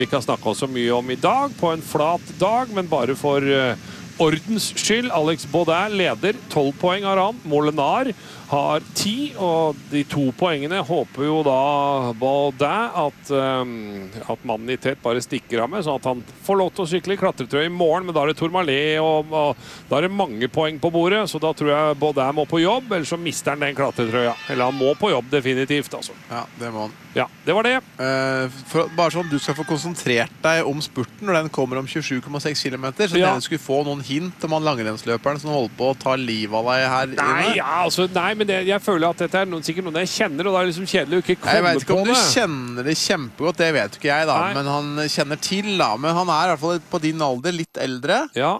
Vi kan snakke så mye om I dag, på en flat dag, men bare for ordens skyld. Alex Baudin leder 12 poeng har han. Molenaar har 10, og de 2 poengene håper jo da Baudin at mannen I tet bare stikker av med, sånn at han får lov til å sykle I klatretrøye I morgen, men da det Tourmalet, og da det mange poeng på bordet, så da tror jeg Baudin må på jobb, eller så mister han den klatretrøya. Eller han må på jobb definitivt, altså. Ja, det må han. Ja, det var det. Bare sånn, du skal få konsentrert deg om spurten når den kommer om 27,6 kilometer, så dere skulle få noen hint om han langrennsløperen som holder på å ta liv av deg her inne. Nei, men jeg føler at dette sikkert noe jeg kjenner, og det liksom kjedelig å ikke komme på det. Jeg vet ikke om du kjenner det kjempegodt, det vet ikke jeg da, men han kjenner til da. Men han I hvert fall på din alder litt eldre. Ja.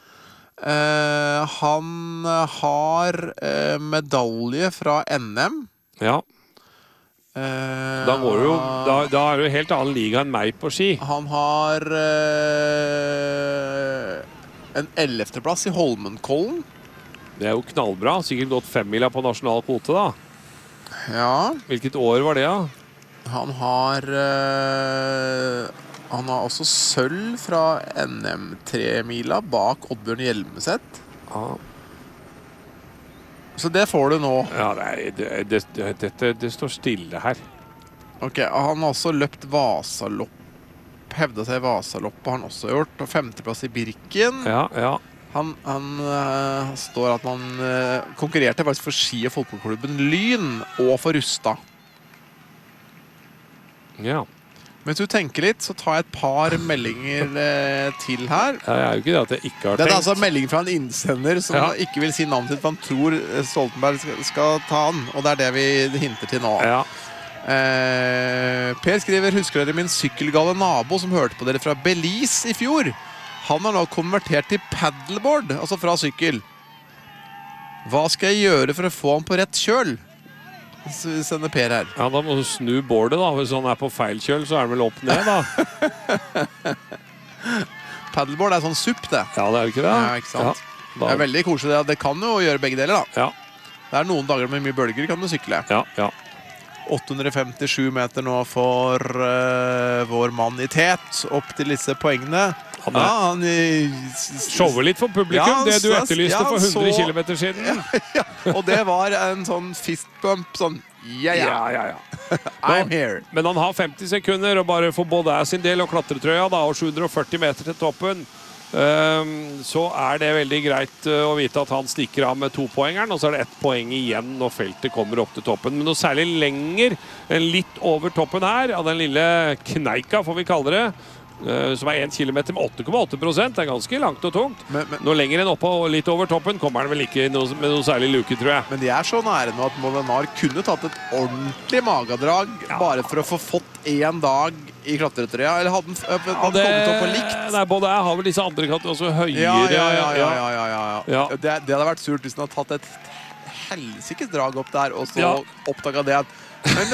Han har medalje fra NM. Ja. Da går jo, da det jo helt annen liga enn meg på ski. Han har en 11. plass I Holmenkollen. Det jo knallbra, sikkert gått 5 mila på nasjonal kvote da. Ja. Hvilket år var det da? Han har også sølv fra NM 3-mila bak Oddbjørn Hjelmeset. Ja. Så det får du nå. Ja, det står stille her. Ok, han har også løpt Vasalopp. Hevdet seg I Vasaloppet har han også gjort. Og 5. plass I Birken. Ja, ja. Han står at man konkurrerte faktisk for ski- og fotballklubben Lyn og for Rusta. Ja. Mens du tenker litt, så tar jeg et par meldinger til her. Ja, jo ikke det at jeg ikke har tenkt. Det altså en melding fra en innsender som ikke vil si navnet sitt, for han tror Stoltenberg skal ta han. Og det det vi hinter til nå. Ja. Per skriver, husker dere min sykkelgale nabo som hørte på dere fra Belize I fjor? Han har nå konvertert til paddleboard, altså fra sykkel. Hva skal jeg gjøre for å få han på rett kjøl? Sender Per her. Ja, da må du snu bordet da. Hvis han på feil kjøl, så han vel opp ned da. Paddleboard sånn supp, det. Ja, det ikke det? Ja, ikke sant? Ja, det veldig koselig. Det kan jo gjøre begge deler, da. Ja. Det noen dager med mye bølger, kan du sykle. Ja, ja. 857 meter nå for vår mann I tet, opp til disse poengene. Han shower litt for publikum, det du etterlyste for 100 kilometer siden. Ja, og det var en sånn fistbump, sånn, ja. I'm here. Men han har 50 sekunder, og bare for både sin del og klatretrøya, da, og 740 meter til toppen, så det veldig greit å vite at han stikker av med 2-poengeren, og så det 1 poeng igjen når feltet kommer opp til toppen. Men noe særlig lenger, litt over toppen her, av den lille kneika, får vi kalle det, som 1 kilometer med 8,8%, det ganske langt og tungt. Nå lenger enn oppe og litt over toppen kommer han vel ikke med noe særlig luke, tror jeg. Men de så nære nå at Molenaar kunne tatt et ordentlig magadrag bare for å få fått en dag I klatretrøya, eller hadde han kommet opp på likt? Nei, både jeg har vel disse andre katter også høyere. Ja. Det hadde vært surt hvis han hadde tatt et helsikes drag opp der, og så oppdaget det at No.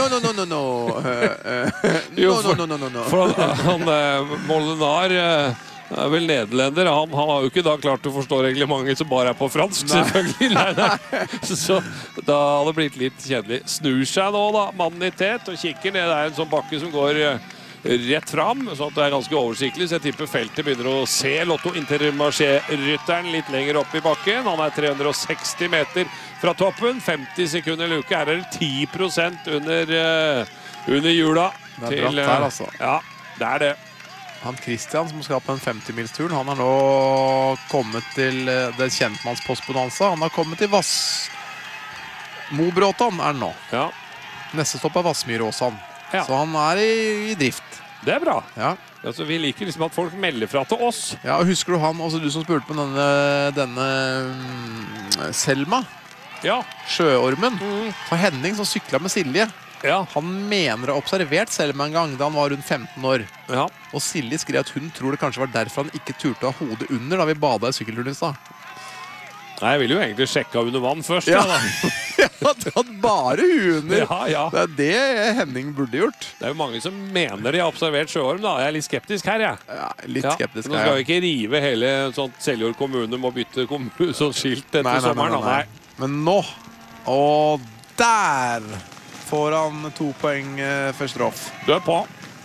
For han Molenaar vel nederlender. Han har jo ikke da klart å forstå reglementet som bare på fransk, selvfølgelig. Nei. Så da hadde det blitt litt kjedelig. Snur seg nå da, mannen I tet, og kikker ned. Det en sånn bakke som går rett fram, så at det ganske oversiktlig. Så jeg tipper feltet begynner å se Lotto Intermarché-rytteren litt lenger opp I bakken. Han 360 meter fra toppen, 50 sekunder luke. Her det 10% under hjula. Det bratt her, altså. Ja, det det. Han Christian som skal på en 50-milsturen, han har nå kommet til det kjentmannspost-bonanza. Han har kommet til Morbråtan han nå. Ja. Neste stopp Vassmyråsan. Ja. Så han I drift. Det bra. Ja. Altså, vi liker liksom at folk melder fra til oss. Ja, og husker du han, også du som spurte på denne Selma? Ja. Sjøormen. For Henning som syklet med Silje. Ja. Han mener å ha observert Selma en gang da han var rundt 15 år. Ja. Og Silje skrev at hun tror det kanskje var derfor han ikke turte å ha hodet under da vi badet I sykkelturen I stad. Nei, jeg vil jo egentlig sjekke under vann først. Ja, ja bare hunder. Ja. Det det Henning burde gjort. Det jo mange som mener de har observert sjøorm, da. Jeg litt skeptisk her, jeg. Ja, litt skeptisk. Nå skal vi ikke rive hele sånt Seljord kommune må bytte sånt skilt etter sommeren. Nei. Men nå, og der får han 2 poeng for straff. Du på.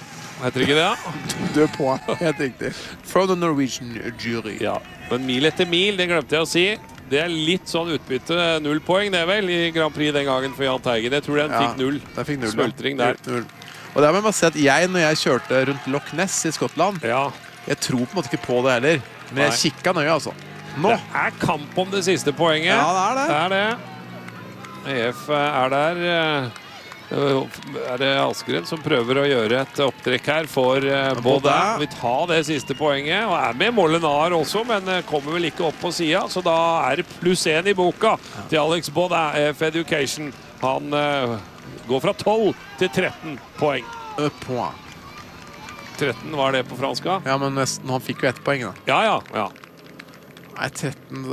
Heter ikke det, ja? 2 poeng, helt riktig. From the Norwegian jury. Ja, men mil etter mil, det glemte jeg å si. Det er litt sånn utbytte, 0 poeng det vel, i Grand Prix den gangen for Jahn Teigen. Jeg tror den fikk 0. Den fikk 0. Smøltring der. 0. Og det er med å si at når jeg kjørte rundt Loch Ness i Skottland, jeg tror på en måte ikke på det heller. Men jeg kikket nøye, altså. Nå! Det er kamp om det siste poenget. Ja, det er det. Det er det. EF er der. Er det Askren som prøver å gjøre et opptrekk her for Baudin. Vi tar det siste poenget, og er med Molenaar også, men kommer vel ikke opp på siden, så da er det +1 i boka til Alex Baudin, EF Education. Han går fra 12 til 13 poeng. 13 var det på franska? Ja, men nesten, han fikk jo 1 poeng da. Ja. Nei, 13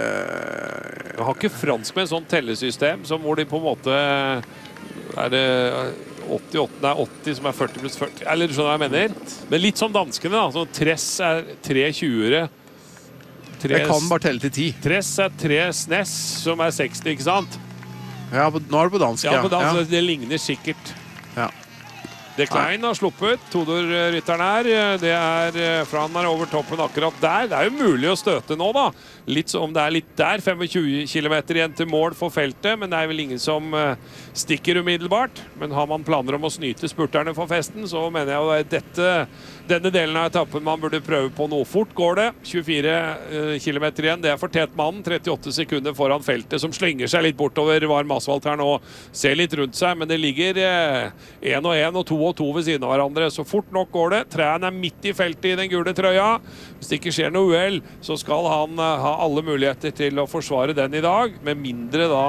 Jeg har ikke fransk med en sånn tellesystem som hvor de på en måte er det 88, nei 80 som er 40 pluss 40, eller du skjønner hva jeg mener? Men litt som danskene da, så Tress er 3,20. Jeg kan bare telle til 10. Tress er 3 SNES, som er 60, ikke sant? Ja, nå er det på dansk, ja. På dansk, det ligner sikkert. Ja. De Klein har sluppet, Todor-rytteren her, det er fra han er over toppen akkurat der. Det er jo mulig å støte nå da, litt som det er litt der, 25 kilometer igjen til mål for feltet, men det er vel ingen som stikker umiddelbart. Men har man planer om å snyte spurterne for festen, så mener jeg jo denne delen av etappen man burde prøve på noe. Fort går det, 24 kilometer igjen, det er for tett mannen, 38 sekunder foran feltet, som slynger seg litt bortover varm asfalt her nå, ser litt rundt seg, men det ligger 1 og 1 og 2 og 2 ved siden av hverandre, så fort nok går det. Træen er midt i feltet i den gule trøya. Hvis det ikke skjer noe uhell, så skal han ha alle muligheter til å forsvare den i dag, med mindre da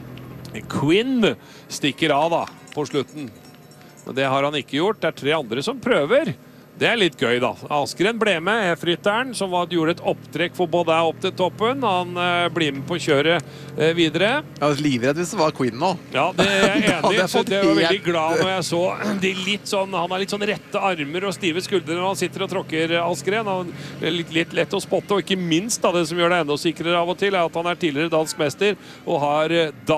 Quinn stikker av da, på slutten. Men det har han ikke gjort. Det er 3 andre som prøver. Det er litt gøy da. Askren ble med, EF-rytteren, som gjorde et opptrekk for Baudin opp til toppen. Han blir med på kjøret videre. Jeg var livredd hvis det var Quinn nå. Ja, det er jeg enig i. Så jeg var veldig glad når jeg så de litt sånn, han har litt sånn rette armer og stive skuldre når han sitter og tråkker Askren. Han er litt lett å spotte, og ikke minst da, det som gjør det enda sikrere av og til, er at han er tidligere dansk mester og har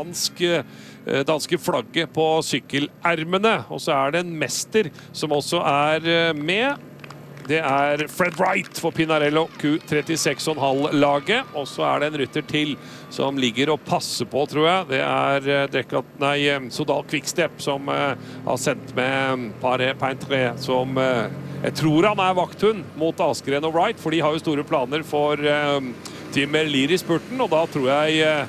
danske flagget på sykkelermene. Og så er det en mester som også er med. Det er Fred Wright for Pinarello Q36,5-laget. Og så er det en rytter til som ligger og passer på, tror jeg. Det er Soudal Quickstep som har sendt med Paré Peintre, som jeg tror han er vakthund mot Askren og Wright, for de har jo store planer for Tim Merlier i spurten, og da tror jeg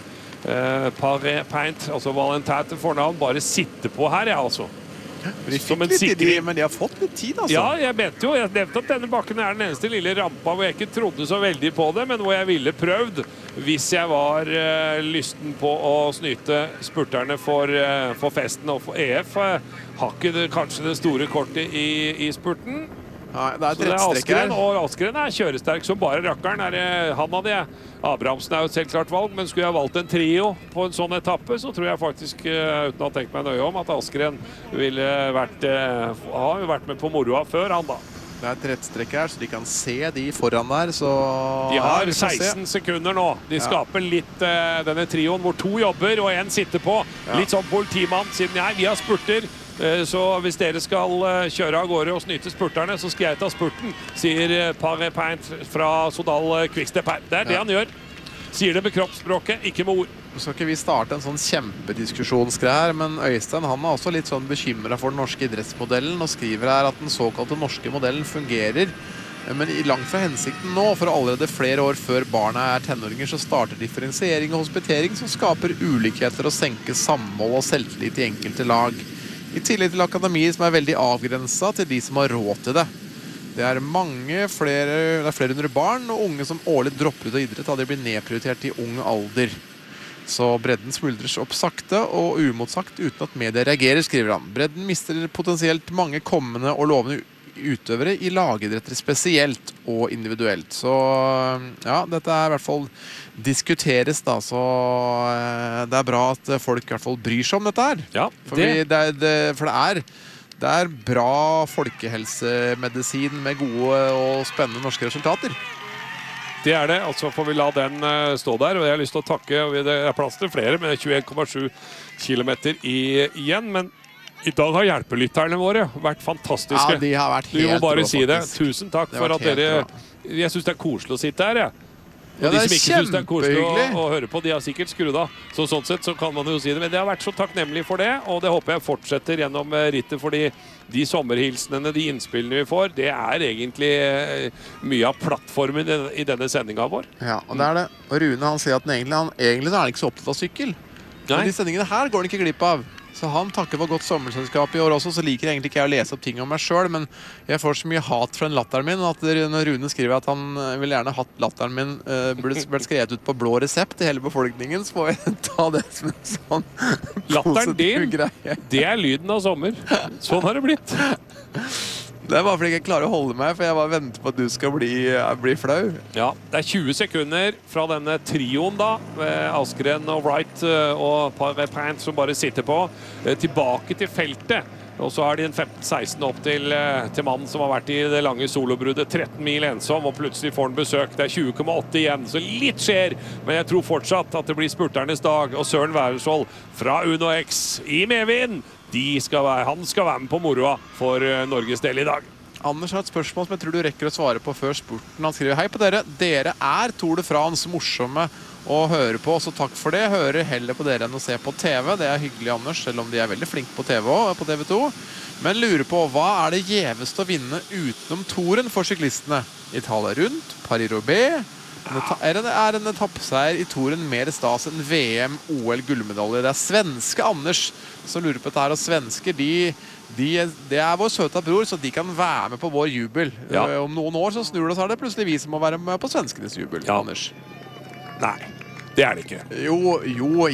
Paré Peintre, altså Valentin til fornavn, bare sitter på her, altså. De fikk litt tid, men de har fått litt tid, altså. Ja, jeg nevnte at denne bakken er den eneste lille rampa hvor jeg ikke trodde så veldig på det, men hvor jeg ville prøvd hvis jeg var lysten på å snyte spurterne for festen. Og for EF har ikke kanskje det store kortet i spurten. Nei, det er et rettstrekk her. Og Askren er kjøresterk som bare rakkeren. Han hadde jeg. Abrahamsen er jo et selv klart valg, men skulle jeg valgt en trio på en sånn etappe, så tror jeg faktisk, uten å ha tenkt meg nøye om, at Askren ville vært med på moroa før han da. Det er et rettstrekk her, så de kan se de foran der, så... De har 16 sekunder nå. De skaper litt denne trioen hvor 2 jobber og 1 sitter på. Litt sånn politimann, siden vi har spurter. Så hvis dere skal kjøre av gårde og snyte spurterne, så skal jeg ta spurten, sier Paré Peintre fra Soudal Quickstep her. Det er det han gjør. Sier det med kroppsspråket, ikke med ord. Så skal ikke vi starte en sånn kjempediskusjonsgreie her, men Øystein han er også litt sånn bekymret for den norske idrettsmodellen, og skriver her at den såkalte norske modellen fungerer, men langt fra hensikten nå, for allerede flere år før barna er tenåringer, så starter differensiering og hospitering som skaper ulikheter og senker samhold og selvtillit i enkelte lag. I tillegg til akademier som er veldig avgrenset til de som har råd til det. Det er flere hundre barn og unge som årlig dropper ut av idrett da de blir nedprioritert i ung alder. Så bredden smuldrer opp sakte og uimotsagt uten at media reagerer, skriver han. Bredden mister potensielt mange kommende og lovende utøvere i lagidretter spesielt og individuelt. Så ja, dette er i hvert fall diskuteres da, så det er bra at folk i hvert fall bryr seg om dette her. Ja, for det er bra folkehelsemedisin med gode og spennende norske resultater. Det er det, altså får vi la den stå der, og jeg har lyst til å takke, det er plass til flere med 21,7 kilometer igjen, men I dag har hjelpelytterne våre vært fantastiske. Ja, de har vært helt Du må bare rå, si det. faktisk. Tusen takk Det har for vært at dere... helt Jeg synes det er koselig å sitte her, jeg. Og Ja, de det er som ikke synes det er koselig kjempehyggelig. å høre på, de har sikkert skrudd av. Så sånn sett så kan man jo si det. Men det har vært så takknemlig for det, og det håper jeg fortsetter gjennom rittet, fordi de sommerhilsnene, de innspillene vi får, det er egentlig mye av plattformen i denne sendingen vår. Ja, og det er det. Og Rune han sier at egentlig så er han ikke så opptatt av sykkel. Men de sendingene her går han ikke glipp av. Så han takker for godt sommerselskap i år også. Så liker egentlig ikke jeg å lese opp ting om meg selv, men jeg får så mye hat fra en latteren min at når Rune skriver at han vil gjerne hatt latteren min burde vært skrevet ut på blå resept til hele befolkningen, så får jeg ta det som en sånn Latteren positiv din, greie. det er lyden av sommer. Sånn har det blitt. Det er bare fordi jeg ikke klarer å holde meg, for jeg bare venter på at du skal bli flau. Ja, det er 20 sekunder fra denne trioen da, Askren og Wright og Pant som bare sitter på, tilbake til feltet. Og så har de en 15-16 opp til mannen som har vært i det lange solobruddet, 13 mil ensom, og plutselig får han besøk. Det er 20,8 igjen, så litt skjer, men jeg tror fortsatt at det blir spurternes dag, og Søren Værersvold fra Uno X i medvind. Han skal være med på moroa for Norges del i dag. Anders har et spørsmål som jeg tror du rekker å svare på før spurten. Han skriver: hei på dere. Dere er Tour de France morsomme å høre på, så takk for det. Hører heller på dere enn å se på TV. Det er hyggelig, Anders, selv om de er veldig flinke på TV også, på TV 2. Men lurer på, hva er det gjeveste å vinne utenom Touren for syklistene? Italia rundt, Paris-Roubaix. Er en etappeseier i Touren mer stas enn VM, OL, gullmedalje? Det er svenske Anders som lurer på dette her, og svensker, det er vår søta bror, så de kan være med på vår jubel. Ja. Om noen år så snur det, så er det plutselig vi som må være med på svenskenes jubel, Ja. Anders. Nei, det er det ikke. Jo,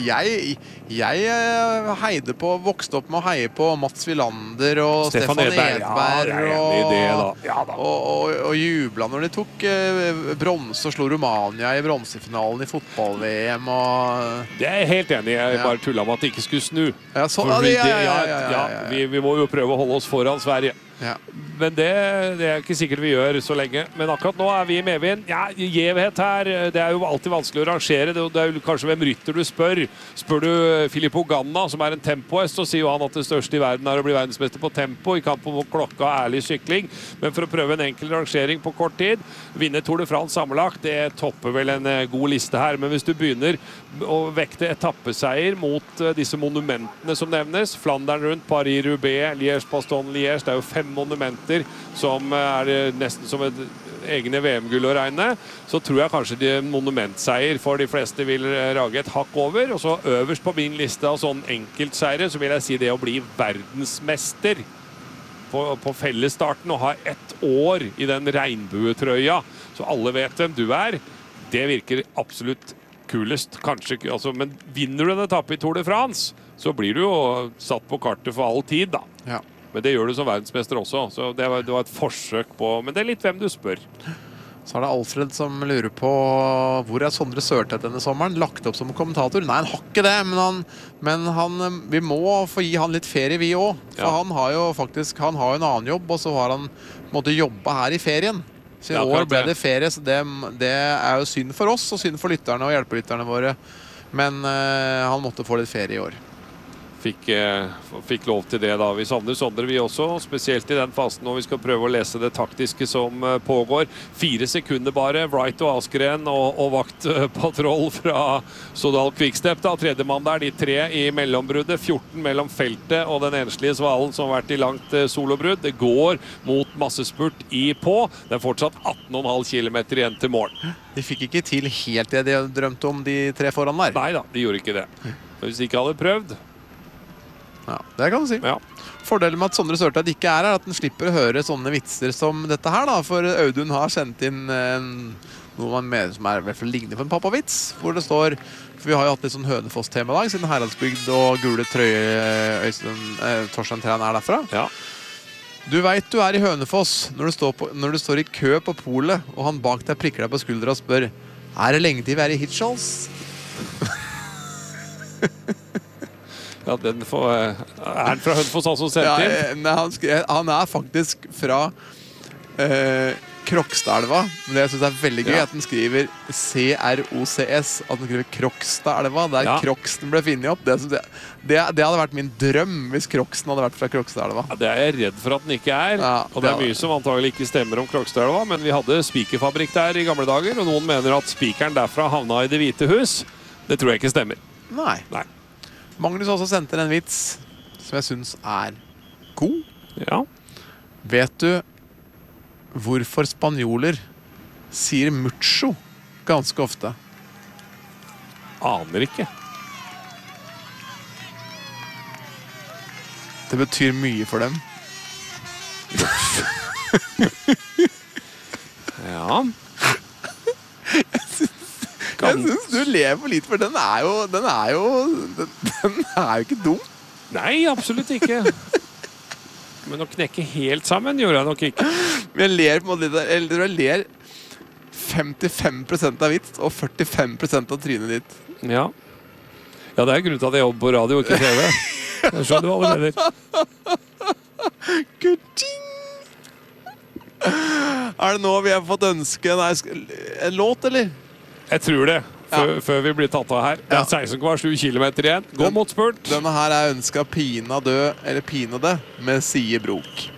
jeg heide på, vokste opp med å heie på Mats Wilander og Stefan Edberg, Ja, jeg er enig i det da. Ja, da. og jubla når de tok bronse og slo Romania i bronsefinalen i fotball-VM. Det er jeg helt enig i. Jeg Ja. bare tullet med at det ikke skulle snu. Ja, så, For ja. vi må jo prøve å holde oss foran Sverige. Ja. Men det er ikke sikkert vi gjør så lenge. Men akkurat nå er vi i medvind. Ja, gjevhet her. Det er jo alltid vanskelig å rangere. Det er jo kanskje hvem rytter du spør. Spør du Filippo Ganna, som er en tempohest, så sier jo han at det største i verden er å bli verdensmester på tempo i kampen mot klokka og ærlig sykling. Men for å prøve en enkel rangering på kort tid, vinne Tour de France sammenlagt, det topper vel en god liste her. Men hvis du begynner å vekte etappeseier mot disse monumentene som nevnes, Flandern rundt, Paris-Roubaix, Liège-Bastogne-Liège, det er jo 5 monumenter som er nesten som et egne VM-gull å regne, så tror jeg kanskje monumentseier for de fleste vil rage et hakk over. Og så øverst på min liste av sånn enkeltseire, så vil jeg si det å bli verdensmester på fellesstarten og ha 1 år i den regnbuetrøya, så alle vet hvem du er. Det virker absolutt kulest. Kanskje, altså, men vinner du en etappe i Tour de France, så blir du jo satt på kartet for all tid, da. Ja. Men det gjør du som verdensmester også, så det var et forsøk på, men det er litt hvem du spør. Så er det Alfred som lurer på hvor er Sondre Sørtvedt denne sommeren? Lagt opp som kommentator? Nei, han har ikke det, men vi må få gi han litt ferie vi også. For Ja. han har jo en annen jobb, og så har han måttet jobbe her i ferien. Så i Ja, år akkurat ble det. det ferie, så det er jo synd for oss, og synd for lytterne og hjelpelytterne våre. Men han måtte få litt ferie i år. Fikk lov til det da. Vi savner Sondre vi også, spesielt i den fasen når vi skal prøve å lese det taktiske som pågår. 4 sekunder bare, Wright og Askren og vaktpatroll fra Sodal Quickstep da. Tredjemann der, de 3 i mellombruddet, 14 mellom feltet og den enslige svalen som har vært i langt solobrudd. Det går mot massespurt i på. Det er fortsatt 18,5 kilometer igjen til mål. De fikk ikke til helt det de drømte om, de 3 foran der. Nei da, de gjorde ikke det. Men hvis de ikke hadde prøvd. Ja, det kan du si. Ja. Fordelen med at Sondre Sørtvedt ikke er at den slipper å høre sånne vitser som dette her, da. For Audun har sendt inn noe man mener som er i hvert fall ligner på en pappavits, hvor det står, for vi har jo hatt litt sånn Hønefoss-tema i dag, siden Heradsbygd og gule trøye Torstein Træn er derfra. Ja. Du vet du er i Hønefoss når du står i kø på polet, og han bak deg prikker deg på skuldra og spør: er det lenge til vi er i Hitchhals? Ja, er han fra Hønefoss altså sendt inn? Nei, han er faktisk fra Krokstadelva. Men det jeg synes er veldig gøy, Ja. at den skriver CROCS. At den skriver Krokstadelva, der Ja. Kroksten ble funnet opp. Det hadde vært min drøm hvis Kroksten hadde vært fra Krokstadelva. Ja, det er jeg redd for at den ikke er. Ja, Og det er mye som antagelig ikke stemmer om Krokstadelva, men vi hadde spikerfabrikk der i gamle dager, og noen mener at spikeren derfra havna i Det hvite hus. Det tror jeg ikke stemmer. Nei. Nei. Magnus også sendte en vits som jeg synes er god. Ja. Vet du hvorfor spanjoler sier mucho ganske ofte? Aner ikke. Det betyr mye for dem. Ja. Jeg synes du ler for litt, for den er jo ikke dum. Nei, absolutt ikke. Men å knekke helt sammen gjorde jeg nok ikke. Men jeg ler på en måte litt, eller jeg ler 55% av vits og 45% av trynet ditt. Ja. Ja, det er grunnen til at jeg jobber på radio og ikke TV. Jeg skjønner hva du mener. Kuting! Er det nå vi har fått ønske en låt, eller? Jeg tror det. Før vi blir tatt av her. Det Ja. er 16,7 kilometer igjen. Gå mot spurt. Denne her er ønsket Pina død, eller Pinade, med Sie Brok.